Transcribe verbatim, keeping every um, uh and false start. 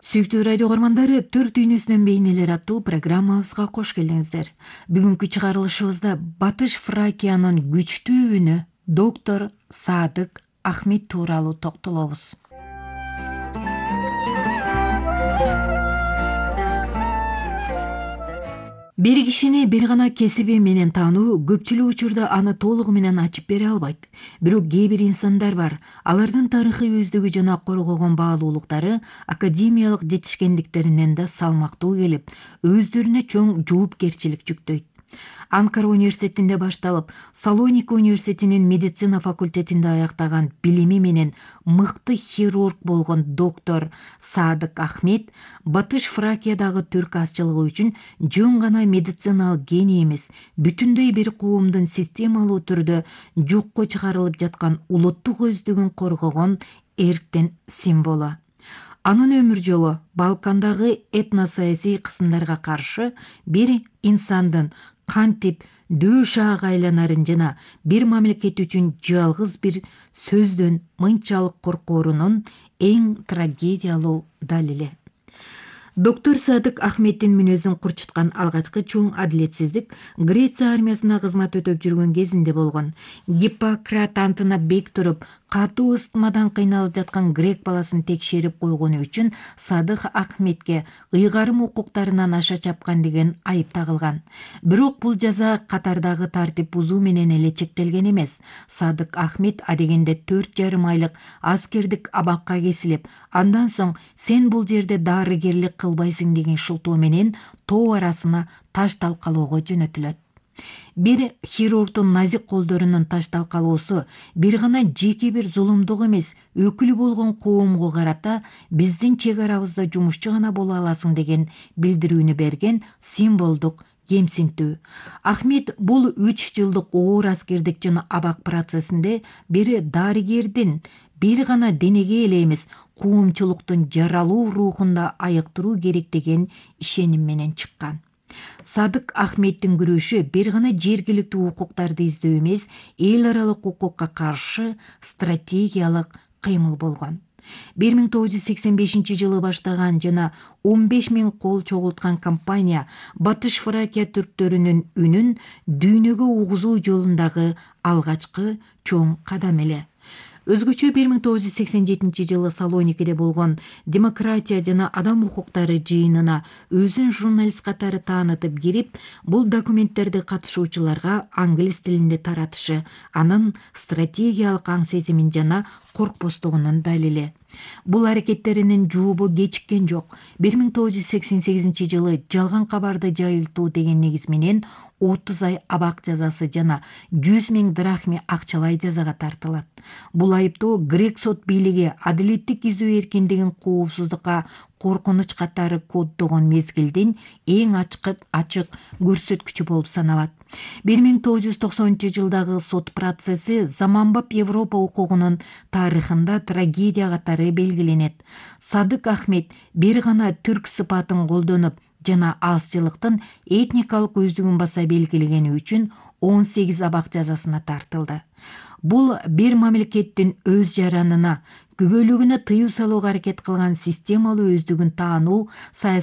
Сүйүктүү радио көрмандары, Түрк дүйнөсүнөн бейнелер аттуу программабызга кош келдиңиздер. Бүгүнкү чыгарылышыбызда Батыш Фракиянын күчтүү үнү доктор Садык Ахмет тууралуу токтолобуз. Бир кишини бир гана кесиби менен таануу көпчүлүк учурда аны толугу менен ачып бере албайт. Бирок кээ бир инсандар бар. Алардын тарыхый өздүгү жана коргогон баалуулуктары академиялык жетишкендиктеринен да салмактуу келип, өздөрүнө чоң жоопкерчилик жүктөйт. Анкара университетинде башталып, Салоника университетинин медицина факультетинде аяктаган билими менен мыкты хирург болгон доктор Садык Ахмет Батыш Фракиядагы түрк азчылыгы үчүн жөн гана медициналык гений эмес, бүтүндөй бир коомдун системалуу түрдө жокко чыгарылып жаткан улуттук өздүгүн коргогон эрктин символу. Анын өмүр жолу Балкандагы этносаясий кысымдарга каршы бир инсандын кантип дөөш аага айланарын жана бир мамлекет үчүн жалгыз бир сөздөн мынчалык коркоорунун эң трагедиялуу далили. Доктор Садык Ахметтин мүнөзүн курчуткан алгачкы чоң адилетсиздик Греция армиясына кызмат өтөп жүргөн кезинде болгон. Гиппократ антына бек туруп, катуу ыстмадан кыйналып жаткан грек баласын текшерип койгону үчүн Садык Ахметке ыйгарым укуктарынан аша чапкан деген айып тагылган. Бирок бул жаза катардагы тартип бузуу менен эле чектелген эмес. Садык Ахмет адегенде төрт жарым айлык аскердик абакка кесилип, андан соң сен бул жерде дарыгерлик кылбайсың деген шылтоо менен тоо арасына таш талкалоого жөнөтүлөт. Бир хирургдун назик колдорунун таш талкалоосу бир гана жеке бир зулумдук эмес, өкүлү болгон коомго карата биздин чек арабызда жумушчу гана боло аласың деген билдирүүнү берген символдук кемсинтүү. Ахмет бул үч жылдык оор аскердик жана абак процессинде бир дарыгердин бир гана денеге эле эмес, коомчулуктун жаралуу рухунда айыктыруу керек деген ишеним менен чыккан. Садык Ахметтин күрөшү бир гана жергиликтүү укуктарды издөө эмес, эл аралык укукка каршы стратегиялык кыймыл болгон. бир миң тогуз жүз сексен бешинчи жылы баштаган жана он беш миң кол чогулткан кампания Батыш Фракия түрктөрүнүн үнүн дүйнөгө угузуу жолундагы алгачкы чоң кадам эле. Өзгөчө бир миң тогуз жүз сексен жетинчи жылы Салоникиде болгон демократия жана адам укуктары жыйынына өзүн журналист катары таанытып кирип, бул документтерди катышуучуларга англис тилинде таратышы анын стратегиялык аң сезимин жана коркпостугунун далили. Бул аракеттеринин жообу кечиккен жок. бир миң тогуз жүз сексен сегизинчи жылы жалган кабарды жайылтуу деген негиз менен отуз ай абак жазасы жана жүз миң драхми акчалай жазага тартылат. Бул айыптоо грек сот бийлиги адилеттик издөө эркиндигин коопсуздукка коркунуч катары коддогон мезгилдин эң ачык ачык көрсөткүчү болуп саналат. бир миң тогуз жүз токсонунчу жылдагы сот процесси заманбап Европа укугунун тарыхында трагедия катары белгиленет. Садык Ахмет бир гана түрк сыпатын колдонуп жана азчылыктын этникалык өздүгүн баса белгилегени үчүн он сегиз абак жазасына тартылды. Бул бир мамлекеттин өз жаранына, күбөлүгүнө тыюу салууга аракет кылган системалуу өздүгүн таануу